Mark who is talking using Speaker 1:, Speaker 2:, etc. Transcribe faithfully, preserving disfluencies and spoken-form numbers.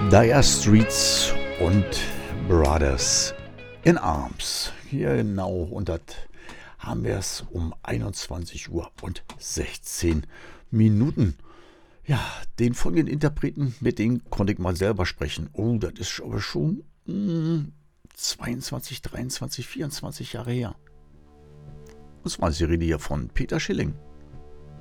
Speaker 1: Dire Straits und Brothers in Arms. Hier genau, und das haben wir es um einundzwanzig Uhr und sechzehn Minuten. Ja, den folgenden Interpreten, mit denen konnte ich mal selber sprechen. Oh, das ist aber schon mh, zweiundzwanzig, dreiundzwanzig, vierundzwanzig Jahre her. Und zwar ist die Rede hier von Peter Schilling.